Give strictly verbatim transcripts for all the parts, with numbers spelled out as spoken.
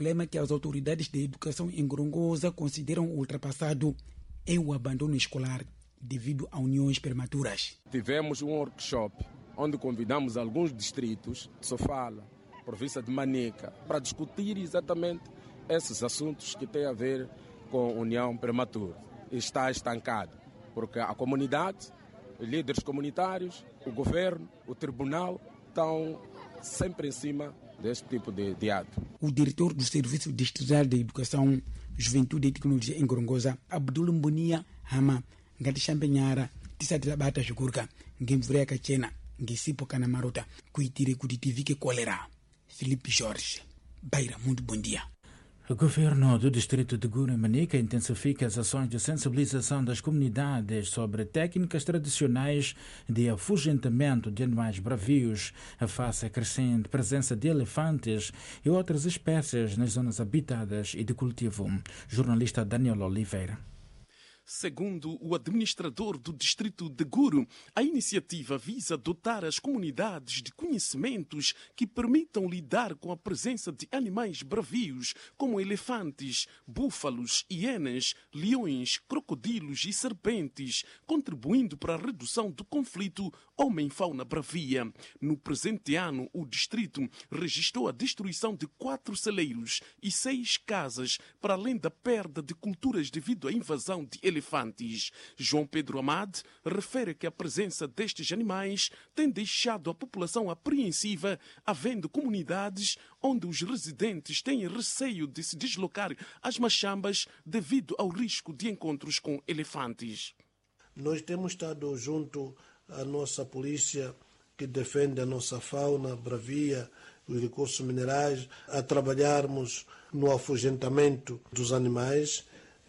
problema que as autoridades de educação em Gorongosa consideram ultrapassado é o abandono escolar devido a uniões prematuras. Tivemos um workshop onde convidamos alguns distritos de Sofala, província de Manica, para discutir exatamente esses assuntos que têm a ver com união prematura. Está estancado, porque a comunidade, os líderes comunitários, o governo, o tribunal estão sempre em cima desse tipo de, de ato. O diretor do Serviço Distrital de Educação, Juventude e Tecnologia em Gorongosa, Abdul Mbunia Hama, ngati champenyara tisatira bata zvikurya ngemvura yakachena ngesipo kana marota kuitire kuti tivike kolera. Filipe Jorge, Beira, muito bom dia. O governo do distrito de Guru e Manica intensifica as ações de sensibilização das comunidades sobre técnicas tradicionais de afugentamento de animais bravios, face à crescente presença de elefantes e outras espécies nas zonas habitadas e de cultivo. Jornalista Daniel Oliveira. Segundo o administrador do distrito de Guru, a iniciativa visa dotar as comunidades de conhecimentos que permitam lidar com a presença de animais bravios, como elefantes, búfalos, hienas, leões, crocodilos e serpentes, contribuindo para a redução do conflito homem-fauna bravia. No presente ano, o distrito registrou a destruição de quatro celeiros e seis casas, para além da perda de culturas devido à invasão de elefantes. elefantes. João Pedro Amade refere que a presença destes animais tem deixado a população apreensiva, havendo comunidades onde os residentes têm receio de se deslocar às machambas devido ao risco de encontros com elefantes. Nós temos estado junto à nossa polícia que defende a nossa fauna bravia, os recursos minerais, a trabalharmos no afugentamento dos animais,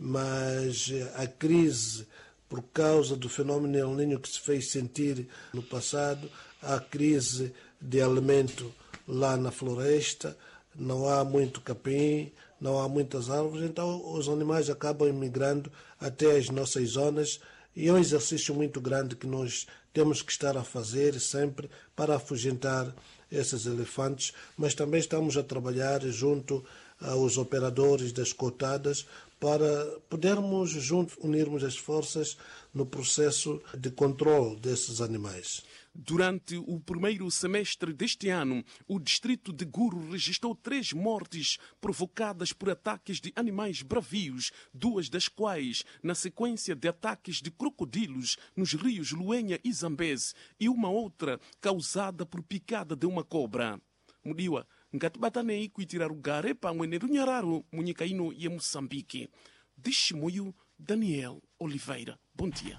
mas a crise, por causa do fenômeno El Niño que se fez sentir no passado, a crise de alimento lá na floresta, não há muito capim, não há muitas árvores, então os animais acabam emigrando até as nossas zonas, e é um exercício muito grande que nós temos que estar a fazer sempre para afugentar esses elefantes, mas também estamos a trabalhar junto aos operadores das cotadas para podermos juntos unirmos as forças no processo de controle desses animais. Durante o primeiro semestre deste ano, o distrito de Guru registrou três mortes provocadas por ataques de animais bravios, duas das quais na sequência de ataques de crocodilos nos rios Luenha e Zambeze, e uma outra causada por picada de uma cobra. Mudiwa, ngatibatanei kuitirar o gare pa mweneru nyararo munhikaino e Moçambique. De Chimoio, Daniel Oliveira. Bom dia.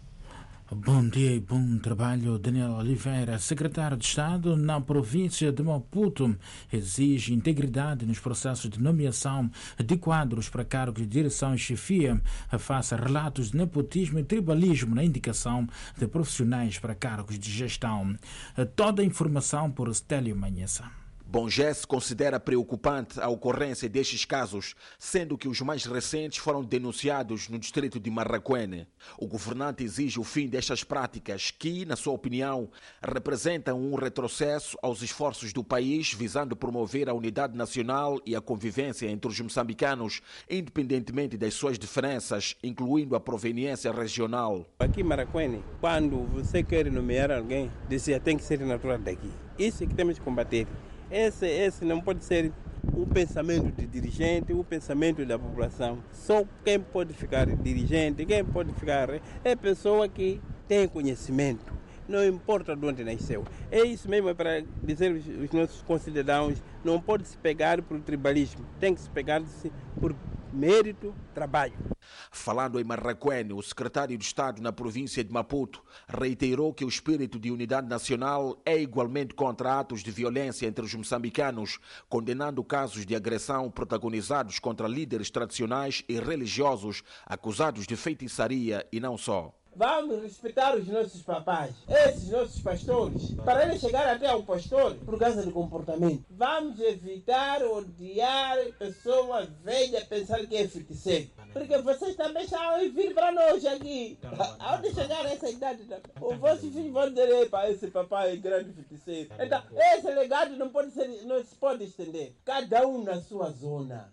Bom dia e bom trabalho, Daniel Oliveira. Secretário de Estado na província de Maputo exige integridade nos processos de nomeação de quadros para cargos de direção e chefia, face a relatos de nepotismo e tribalismo na indicação de profissionais para cargos de gestão. Toda a informação por Stélio Manhessa. Bongesse considera preocupante a ocorrência destes casos, sendo que os mais recentes foram denunciados no distrito de Marraquene. O governante exige o fim destas práticas que, na sua opinião, representam um retrocesso aos esforços do país visando promover a unidade nacional e a convivência entre os moçambicanos, independentemente das suas diferenças, incluindo a proveniência regional. Aqui em Marraquene, quando você quer nomear alguém, dizia tem que ser natural daqui. Isso é que temos que combater. Esse, esse não pode ser o pensamento de dirigente, o pensamento da população. Só quem pode ficar dirigente, quem pode ficar é pessoa que tem conhecimento. Não importa de onde nasceu. É isso mesmo, é para dizer os nossos concidadãos, não pode se pegar por tribalismo, tem que se pegar por mérito, trabalho. Falando em Marraquene, o secretário de Estado na província de Maputo reiterou que o espírito de unidade nacional é igualmente contra atos de violência entre os moçambicanos, condenando casos de agressão protagonizados contra líderes tradicionais e religiosos acusados de feitiçaria e não só. Vamos respeitar os nossos papais, esses nossos pastores, para eles chegar até ao pastor por causa do comportamento. Vamos evitar odiar pessoa velha pensar que é feiticeiro. Porque vocês também estão a vir para nós aqui. Aonde chegar a essa idade, os vossos filhos vão dizer, para esse papai é grande feiticeiro. Então, esse legado não pode ser, não se pode estender. Cada um na sua zona.